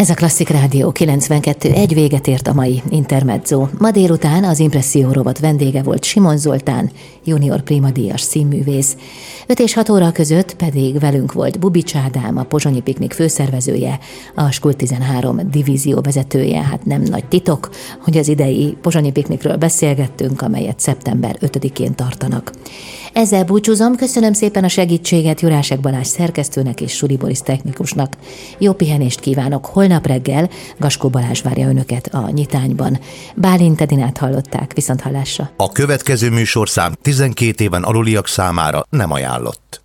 Ez a Klasszik Rádió 92.1, véget ért a mai Intermezzo. Ma délután az Impresszió rovat vendége volt Simon Zoltán, junior primadíjas színművész. 5 és 6 óra között pedig velünk volt Bubics Ádám, a Pozsonyi Piknik főszervezője, a Skul 13 divízió vezetője. Hát nem nagy titok, hogy az idei Pozsonyi Piknikről beszélgettünk, amelyet szeptember 5-én tartanak. Ezzel búcsúzom, köszönöm szépen a segítséget Jurásek Balázs szerkesztőnek és Suli Boris technikusnak. Jó pihenést kívánok, holnap reggel Gaskó Balázs várja önöket a Nyitányban. Bálint Edinát hallották, viszonthallásra. A következő műsorszám 12 éven aluliak számára nem ajánlott.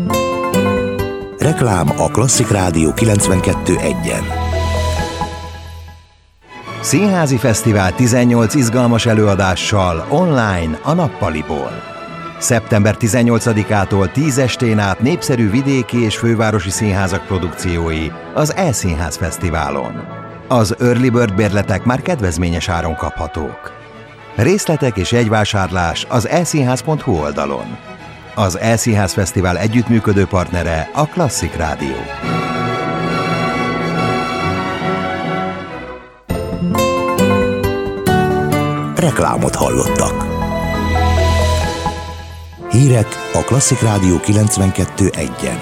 Reklám a Klasszik Rádió 92.1-en. Színházi Fesztivál 18 izgalmas előadással online a Nappaliból. Szeptember 18-ától 10 estén át népszerű vidéki és fővárosi színházak produkciói az E-Színház Fesztiválon. Az Early Bird bérletek már kedvezményes áron kaphatók. Részletek és jegyvásárlás az eszínház.hu oldalon. Az E-Színház Fesztivál együttműködő partnere a Klasszik Rádió. Reklámot hallottak. Hírek a Klasszik Rádió 92.1-en.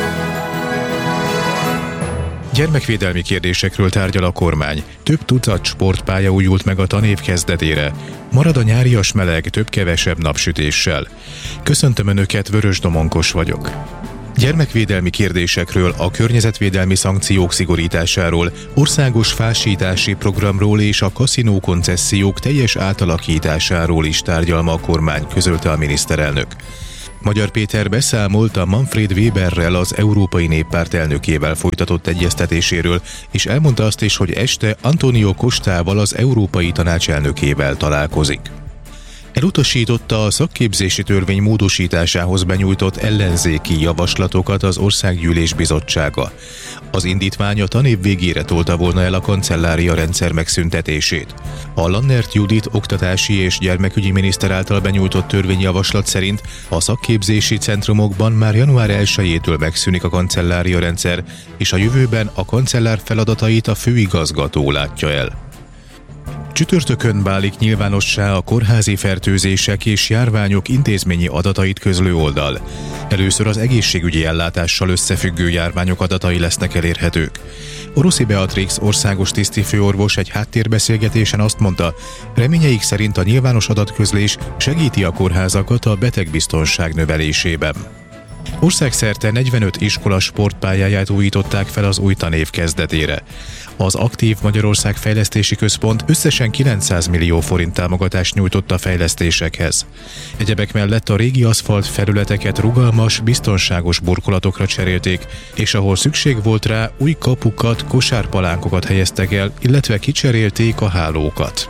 Gyermekvédelmi kérdésekről tárgyal a kormány. Több tucat sportpálya újult meg a tanév kezdetére. Marad a nyárias meleg több-kevesebb napsütéssel. Köszöntöm Önöket, Vörös Domonkos vagyok. Gyermekvédelmi kérdésekről, a környezetvédelmi szankciók szigorításáról, országos fásítási programról és a kaszinó koncesziók teljes átalakításáról is tárgyal ma a kormány, közölte a miniszterelnök. Magyar Péter beszámolt a Manfred Weberrel, az Európai Néppárt elnökével folytatott egyeztetéséről, és elmondta azt is, hogy este Antonio Costával, az Európai Tanács elnökével találkozik. Elutasította a szakképzési törvény módosításához benyújtott ellenzéki javaslatokat az Országgyűlés Bizottsága. Az indítvány a tanév végére tolta volna el a kancellária rendszer megszüntetését. A Lannert Judit oktatási és gyermekügyi miniszter által benyújtott törvényjavaslat szerint a szakképzési centrumokban már január 1-től megszűnik a kancellária rendszer, és a jövőben a kancellár feladatait a főigazgató látja el. Csütörtökön válik nyilvánossá a kórházi fertőzések és járványok intézményi adatait közlő oldal. Először az egészségügyi ellátással összefüggő járványok adatai lesznek elérhetők. Oroszi Beatrix országos tisztifőorvos egy háttérbeszélgetésen azt mondta, reményeik szerint a nyilvános adatközlés segíti a kórházakat a betegbiztonság növelésében. Országszerte 45 iskola sportpályáját újították fel az új tanév kezdetére. Az Aktív Magyarország Fejlesztési Központ összesen 900 millió forint támogatást nyújtott a fejlesztésekhez. Egyebek mellett a régi aszfalt felületeket rugalmas, biztonságos burkolatokra cserélték, és ahol szükség volt rá, új kapukat, kosárpalánkokat helyeztek el, illetve kicserélték a hálókat.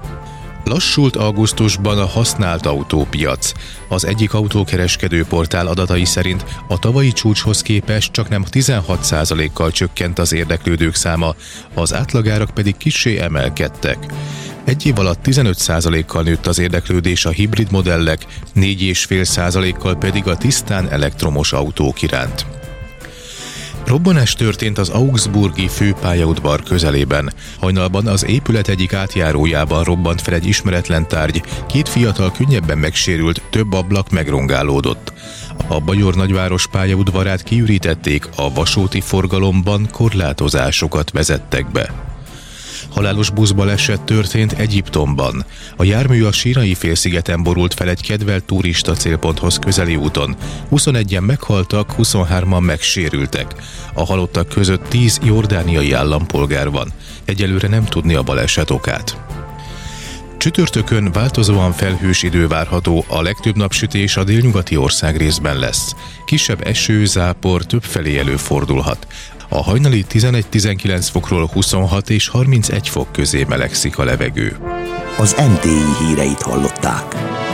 Lassult augusztusban a használt autópiac. Az egyik autókereskedő portál adatai szerint a tavalyi csúcshoz képest csaknem 16%-kal csökkent az érdeklődők száma, az átlagárak pedig kissé emelkedtek. Egy év alatt 15%-kal nőtt az érdeklődés a hibrid modellek, 4,5%-kal pedig a tisztán elektromos autók iránt. Robbanás történt az augsburgi főpályaudvar közelében. Hajnalban az épület egyik átjárójában robbant fel egy ismeretlen tárgy, 2 fiatal könnyebben megsérült, több ablak megrongálódott. A Bajor nagyváros pályaudvarát kiürítették, a vasúti forgalomban korlátozásokat vezettek be. Halálos buszbaleset történt Egyiptomban. A jármű a Sínai-félszigeten borult fel egy kedvelt turista célponthoz közeli úton. 21-en meghaltak, 23-an megsérültek. A halottak között 10 jordániai állampolgár van. Egyelőre nem tudni a baleset okát. Csütörtökön változóan felhős idő várható, a legtöbb napsütés a délnyugati országrészben lesz. Kisebb eső, zápor többfelé előfordulhat. A hajnali 11-19 fokról 26 és 31 fok közé melegszik a levegő. Az MTI híreit hallották.